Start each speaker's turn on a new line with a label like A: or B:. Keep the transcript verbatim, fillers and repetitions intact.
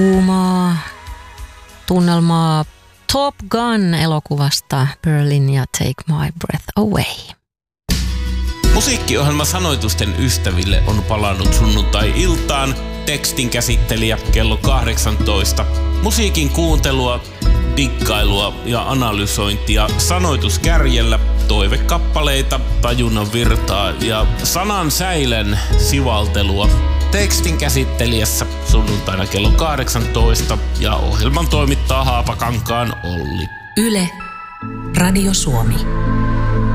A: kuumaa tunnelmaa Top Gun-elokuvasta Berlin ja Take My Breath Away.
B: Musiikkiohjelma Sanoitusten ystäville on palannut sunnuntai-iltaan. Tekstin käsittelijä kello kahdeksantoista. Musiikin kuuntelua, diggailua ja analysointia sanoituskärjellä, toivekappaleita, tajunnan virtaa ja sanan säilen sivaltelua. Tekstin käsittelijässä sunnuntaina kello kahdeksantoista ja ohjelman toimittaa Haapakankaan Olli.
C: Yle, Radio Suomi.